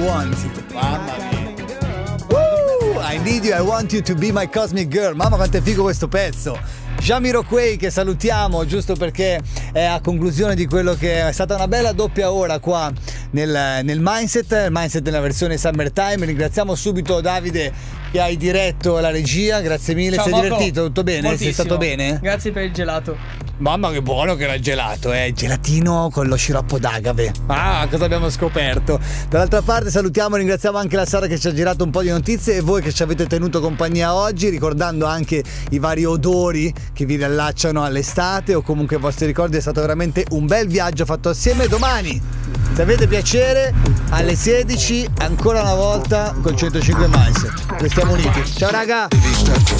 Want It. Mamma mia. I Need You, I Want You to Be My Cosmic Girl. Mamma quanto è figo questo pezzo. Jamiroquai, che salutiamo giusto perché è a conclusione di quello che è stata una bella doppia ora qua nel Mindset nella versione Summertime. Ringraziamo subito Davide che hai diretto la regia, grazie mille. Ciao, sei Marco. divertito? Tutto bene? Moltissimo. Sei stato bene? Grazie per il gelato. Mamma che buono che era il gelato, gelatino con lo sciroppo d'agave. Ah, cosa abbiamo scoperto. Dall'altra parte salutiamo e ringraziamo anche la Sara che ci ha girato un po' di notizie e voi che ci avete tenuto compagnia oggi, ricordando anche i vari odori che vi riallacciano all'estate o comunque i vostri ricordi. È stato veramente un bel viaggio fatto assieme. Domani, se avete piacere, alle 16 ancora una volta col 105 Mindset. Restiamo uniti. Ciao raga.